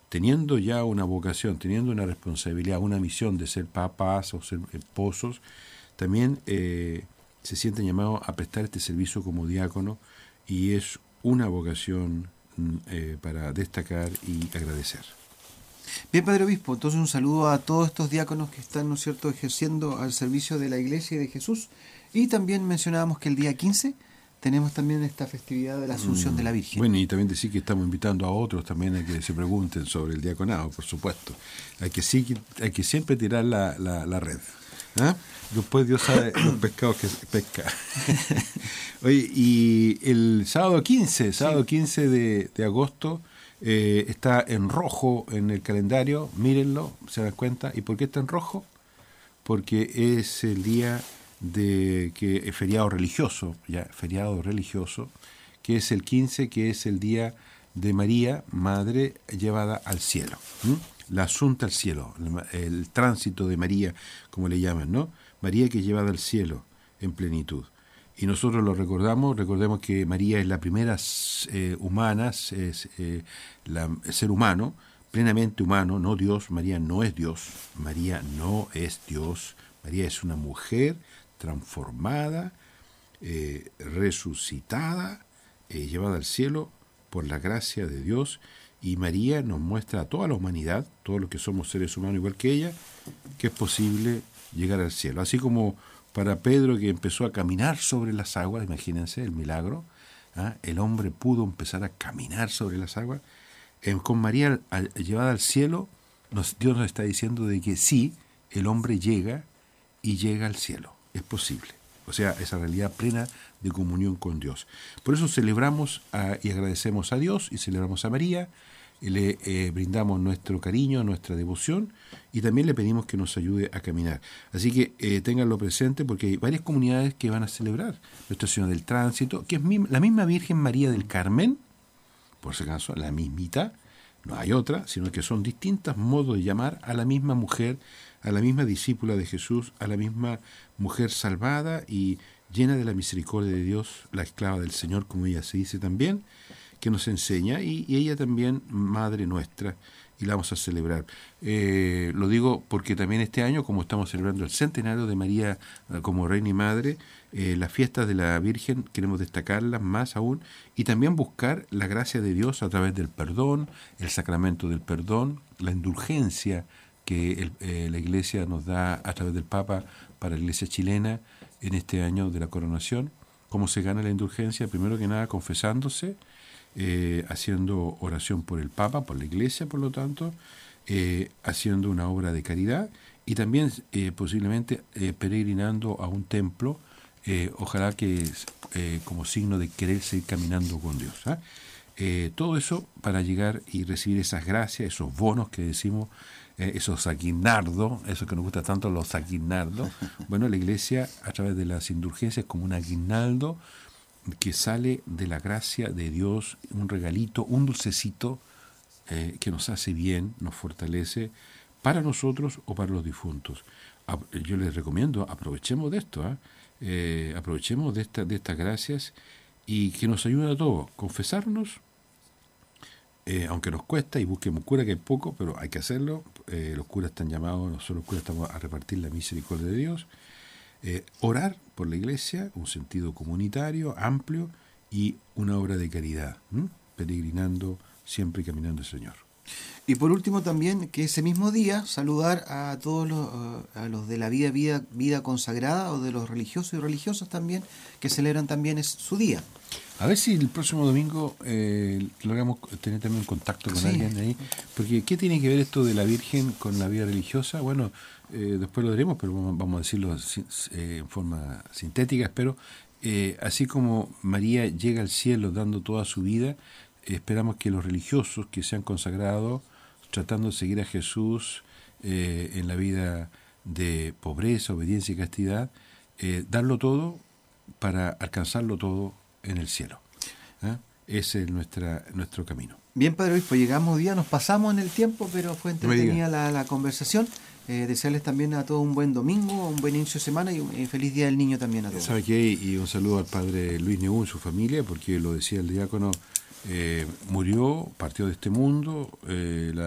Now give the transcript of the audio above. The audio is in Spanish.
teniendo ya una vocación, teniendo una responsabilidad, una misión de ser papás o ser esposos, también se sienten llamados a prestar este servicio como diácono, y es una vocación para destacar y agradecer. Bien, Padre Obispo, entonces un saludo a todos estos diáconos que están, ¿no es cierto?, ejerciendo al servicio de la Iglesia y de Jesús. Y también mencionábamos que el día 15 tenemos también esta festividad de la Asunción de la Virgen. Bueno, y también decir que estamos invitando a otros también a que se pregunten sobre el diaconado, por supuesto. Hay que siempre tirar la red. ¿Ah? Después Dios sabe los pescados que pesca. Oye, y el sábado 15 de agosto, está en rojo en el calendario, mírenlo, se dan cuenta. ¿Y por qué está en rojo? Porque es el día de que es feriado religioso, que es el 15, que es el día de María, Madre llevada al cielo. La asunta al cielo, el tránsito de María, como le llaman, ¿no? María que es llevada al cielo en plenitud. Y nosotros lo recordemos que María es la primera humana, es el ser humano, plenamente humano, no Dios. María no es Dios, María es una mujer transformada, resucitada, llevada al cielo por la gracia de Dios. Y María nos muestra a toda la humanidad, todos los que somos seres humanos igual que ella, que es posible llegar al cielo. Así como para Pedro, que empezó a caminar sobre las aguas, imagínense el milagro, el hombre pudo empezar a caminar sobre las aguas. Con María llevada al cielo, Dios nos está diciendo de que sí, el hombre llega al cielo, es posible. O sea, esa realidad plena de comunión con Dios. Por eso celebramos y agradecemos a Dios y celebramos a María, y le brindamos nuestro cariño, nuestra devoción, y también le pedimos que nos ayude a caminar. Así que ténganlo presente, porque hay varias comunidades que van a celebrar Nuestra Señora del Tránsito, que es la misma Virgen María del Carmen, por si acaso, la mismita, no hay otra, sino que son distintos modos de llamar a la misma mujer, a la misma discípula de Jesús, a la misma mujer salvada y llena de la misericordia de Dios, la esclava del Señor, como ella se dice también, que nos enseña, y ella también, Madre nuestra, y la vamos a celebrar. Lo digo porque también este año, como estamos celebrando el centenario de María como Reina y Madre, las fiestas de la Virgen queremos destacarlas más aún, y también buscar la gracia de Dios a través del perdón, el sacramento del perdón, la indulgencia que la Iglesia nos da a través del Papa para la Iglesia chilena en este año de la coronación. ¿Cómo se gana la indulgencia? Primero que nada, confesándose, haciendo oración por el Papa, por la Iglesia, por lo tanto, haciendo una obra de caridad, y también posiblemente peregrinando a un templo, ojalá que como signo de querer seguir caminando con Dios. Todo eso para llegar y recibir esas gracias, esos bonos que decimos, esos aguinaldos, eso que nos gusta tanto, los aguinaldos. Bueno, la Iglesia a través de las indulgencias es como un aguinaldo que sale de la gracia de Dios, un regalito, un dulcecito que nos hace bien, nos fortalece para nosotros o para los difuntos. Yo les recomiendo, aprovechemos de esto, aprovechemos de estas gracias, y que nos ayude a todos, confesarnos, aunque nos cuesta, y busquemos cura, que hay poco, pero hay que hacerlo. Los curas están llamados, nosotros los curas estamos a repartir la misericordia de Dios. Orar por la Iglesia, un sentido comunitario amplio, y una obra de caridad, peregrinando siempre y caminando el Señor. Y por último también, que ese mismo día saludar a todos los de la vida consagrada, o de los religiosos y religiosas también, que celebran también su día. A ver si el próximo domingo logramos tener también contacto con alguien ahí, porque ¿qué tiene que ver esto de la Virgen con la vida religiosa? Bueno, después lo diremos, pero vamos a decirlo en forma sintética, espero. Así como María llega al cielo dando toda su vida, esperamos que los religiosos que se han consagrado tratando de seguir a Jesús en la vida de pobreza, obediencia y castidad, darlo todo para alcanzarlo todo en el cielo. Ese es nuestro camino. Bien, Padre Obispo, llegamos día, nos pasamos en el tiempo, pero fue entretenida la conversación. Desearles también a todos un buen domingo, un buen inicio de semana, y un feliz Día del Niño también a todos. ¿Sabe qué? Y un saludo al Padre Luis Nehú y su familia, porque lo decía el diácono, murió, partió de este mundo,